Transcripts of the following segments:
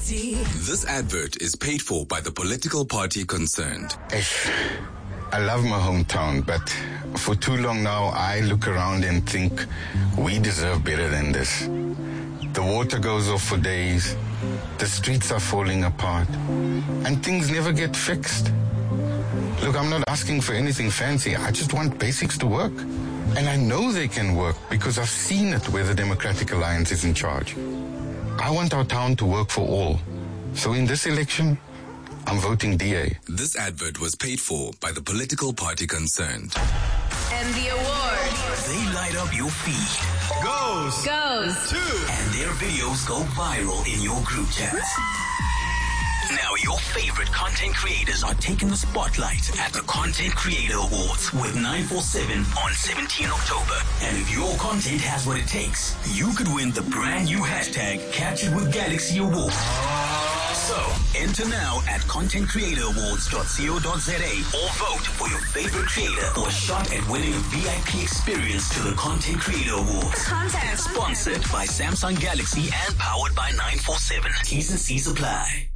This advert is paid for by the political party concerned. I love my hometown, but for too long now, I look around and think we deserve better than this. The water goes off for days, the streets are falling apart, and things never get fixed. Look, I'm not asking for anything fancy. I just want basics to work. And I know they can work because I've seen it where the Democratic Alliance is in charge. I want our town to work for all. So in this election, I'm voting DA. This advert was paid for by the political party concerned. And the award. They light up your feed. Goes to. And their videos go viral in your group chats. Now your favorite content creators are taking the spotlight at the Content Creator Awards with 947 on 17 October. And if your content has what it takes, you could win the brand new hashtag Captured with Galaxy Award. So, enter now at contentcreatораwards.co.za or vote for your favorite creator or a shot at winning a VIP experience to the Content Creator Awards. Content. Sponsored by Samsung Galaxy and powered by 947. T's and C's apply.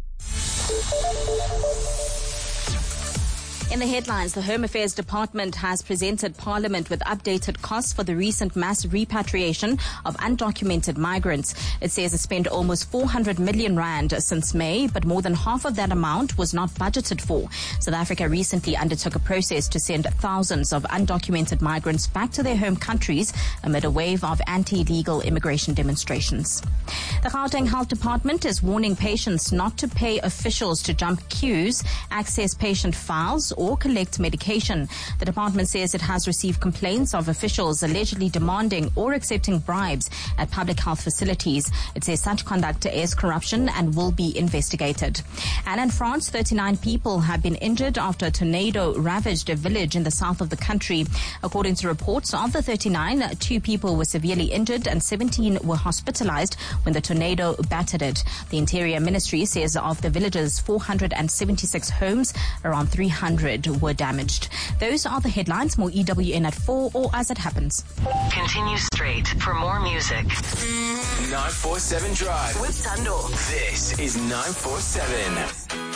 In the headlines, the Home Affairs Department has presented Parliament with updated costs for the recent mass repatriation of undocumented migrants. It says it spent almost 400 million rand since May, but more than half of that amount was not budgeted for. South Africa recently undertook a process to send thousands of undocumented migrants back to their home countries amid a wave of anti-legal immigration demonstrations. The Gauteng Health Department is warning patients not to pay officials to jump queues, access patient files, or collect medication. The department says it has received complaints of officials allegedly demanding or accepting bribes at public health facilities. It says such conduct is corruption and will be investigated. And in France, 39 people have been injured after a tornado ravaged a village in the south of the country. According to reports, of the 39, 2 people were severely injured and 17 were hospitalized when the tornado battered it. The Interior Ministry says of the village's 476 homes, around 300 were damaged. Those are the headlines. More EWN at 4 or as it happens. Continue straight for more music. 947 Drive With Tando. This is 947.